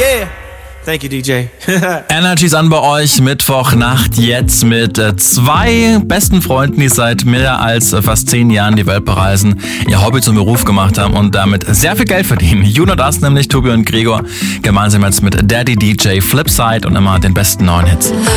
Yeah. Thank you, DJ. Energy ist an bei euch, Mittwochnacht jetzt mit 2 besten Freunden, die seit mehr als fast 10 Jahren die Welt bereisen, ihr Hobby zum Beruf gemacht haben und damit sehr viel Geld verdienen. Juno das nämlich, Tobi und Gregor, gemeinsam jetzt mit Daddy DJ Flipside und immer den besten neuen Hits.